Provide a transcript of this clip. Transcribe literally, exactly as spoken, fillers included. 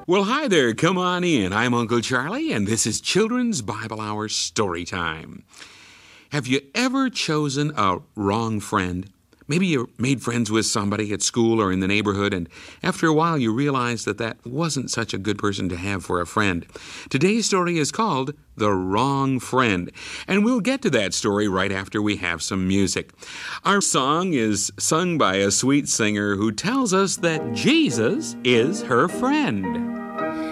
Well, hi there. Come on in. I'm Uncle Charlie, and this is Children's Bible Hour Story Time. Have you ever chosen a wrong friend? Maybe you made friends with somebody at school or in the neighborhood, and after a while you realized that that wasn't such a good person to have for a friend. Today's story is called The Wrong Friend, and we'll get to that story right after we have some music. Our song is sung by a sweet singer who tells us that Jesus is her friend.